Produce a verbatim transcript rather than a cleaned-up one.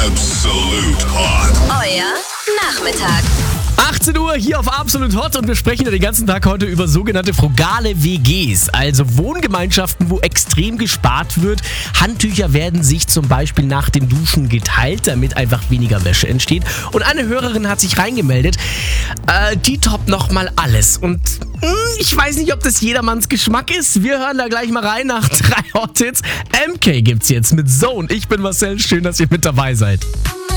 Absolute Hot. Euer Nachmittag. achtzehn Uhr hier auf Absolut Hot und wir sprechen ja den ganzen Tag heute über sogenannte frugale W Gs, also Wohngemeinschaften, wo extrem gespart wird. Handtücher werden sich zum Beispiel nach dem Duschen geteilt, damit einfach weniger Wäsche entsteht. Und eine Hörerin hat sich reingemeldet, äh, die toppt nochmal alles. Und mh, ich weiß nicht, ob das jedermanns Geschmack ist. Wir hören da gleich mal rein nach drei Hot Hits. M K gibt's jetzt mit Zone. Ich bin Marcel, schön, dass ihr mit dabei seid.